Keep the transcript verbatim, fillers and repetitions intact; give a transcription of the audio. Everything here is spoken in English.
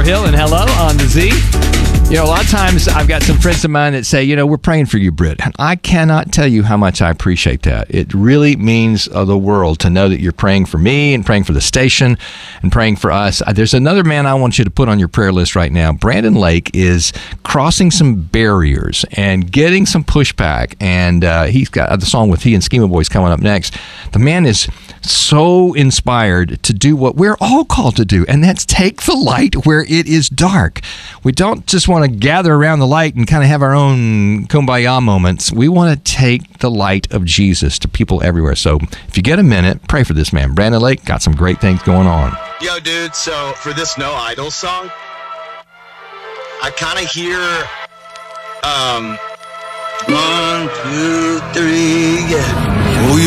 Hill and hello on the Z. You know, a lot of times I've got some friends of mine that say, you know, we're praying for you, Britt. And I cannot tell you how much I appreciate that. It really means uh, the world to know that you're praying for me and praying for the station and praying for us. Uh, there's another man I want you to put on your prayer list right now. Brandon Lake is crossing some barriers and getting some pushback. And uh, he's got the song with he and Schema Boys coming up next. The man is so inspired to do what we're all called to do, and that's take the light where it is dark. We don't just want to gather around the light and kind of have our own kumbaya moments. We want to take the light of Jesus to people everywhere. So if you get a minute, pray for this man. Brandon Lake got some great things going on. Yo, dude, so for this No Idol song, I kind of hear, um, one, two, three, yeah.